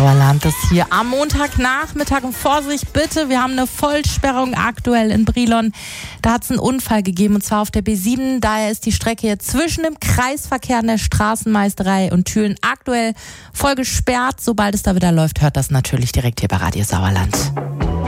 Sauerland ist hier am Montagnachmittag und Vorsicht bitte, wir haben eine Vollsperrung aktuell in Brilon. Da hat es einen Unfall gegeben und zwar auf der B7. Daher ist die Strecke jetzt zwischen dem Kreisverkehr und der Straßenmeisterei und Thülen aktuell voll gesperrt. Sobald es da wieder läuft, hört das natürlich direkt hier bei Radio Sauerland.